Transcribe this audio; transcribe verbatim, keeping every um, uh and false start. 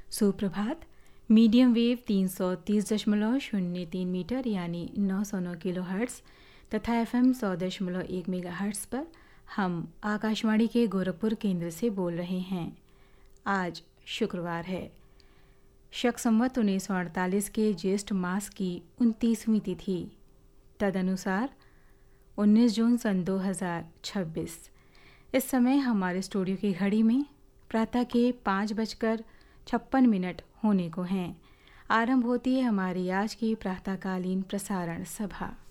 सुप्रभात। Medium wave तीन सौ तीस दशमलव शून्य तीन मीटर यानी नौ सौ नौ किलो हर्ट्स तथा एफ एम सौ दशमलव एक मेगा हर्ट्स पर हम आकाशवाणी के गोरखपुर केंद्र से बोल रहे हैं। आज शुक्रवार है। शक संवत उन्नीस सौ अड़तालीस के ज्येष्ठ मास की उनतीसवीं तिथि, तदनुसार उन्नीस जून सन दो हज़ार छब्बीस। इस समय हमारे स्टूडियो की घड़ी में प्रातः के पाँच बजकर छप्पन मिनट होने को हैं। आरंभ होती है हमारी आज की प्रातःकालीन प्रसारण सभा।